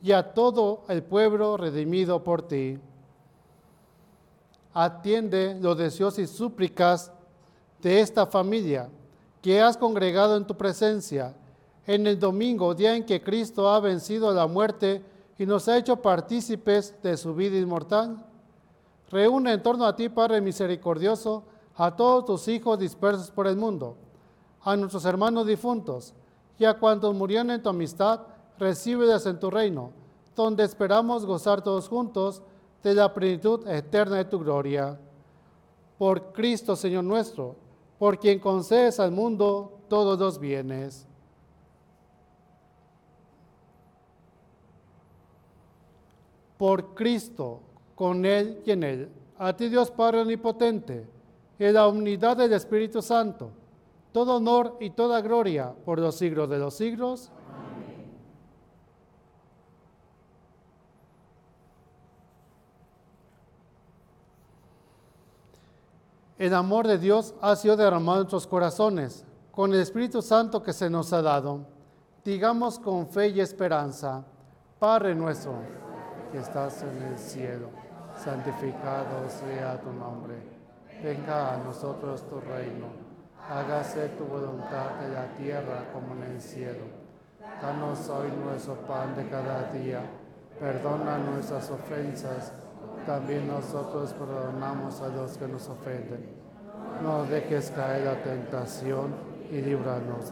y a todo el pueblo redimido por ti. Atiende los deseos y súplicas de esta familia que has congregado en tu presencia en el domingo, día en que Cristo ha vencido la muerte y nos ha hecho partícipes de su vida inmortal. Reúne en torno a ti, Padre misericordioso, a todos tus hijos dispersos por el mundo, a nuestros hermanos difuntos y a cuantos murieron en tu amistad, recíbelos en tu reino, donde esperamos gozar todos juntos de la plenitud eterna de tu gloria. Por Cristo, Señor nuestro, por quien concedes al mundo todos los bienes. Por Cristo, con Él y en Él, a ti Dios Padre Omnipotente, en la unidad del Espíritu Santo, todo honor y toda gloria por los siglos de los siglos. Amén. El amor de Dios ha sido derramado en nuestros corazones, con el Espíritu Santo que se nos ha dado. Digamos con fe y esperanza: Padre nuestro, que estás en el cielo, santificado sea tu nombre. Venga a nosotros tu reino. Hágase tu voluntad en la tierra como en el cielo. Danos hoy nuestro pan de cada día. Perdona nuestras ofensas. También nosotros perdonamos a los que nos ofenden. No dejes caer la tentación y líbranos.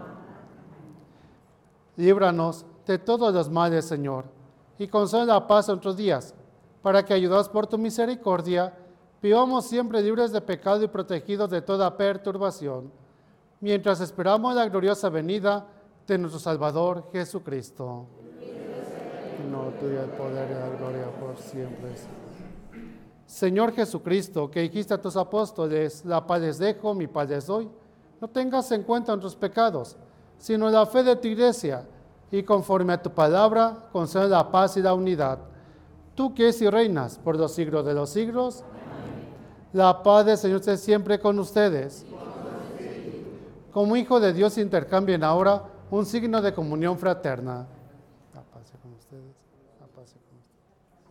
Líbranos de todos los males, Señor, y concede la paz en nuestros días, para que, ayudados por tu misericordia, vivamos siempre libres de pecado y protegidos de toda perturbación, mientras esperamos la gloriosa venida de nuestro Salvador Jesucristo. No, tuyo el poder y la gloria por siempre. Señor Jesucristo, que dijiste a tus apóstoles: la paz les dejo, mi paz les doy, no tengas en cuenta nuestros pecados, sino la fe de tu iglesia, y conforme a tu palabra, concede la paz y la unidad. Tú que es y reinas por los siglos de los siglos. Amén. La paz del Señor esté siempre con ustedes. Como hijo de Dios, intercambien ahora un signo de comunión fraterna. La paz con ustedes. La paz con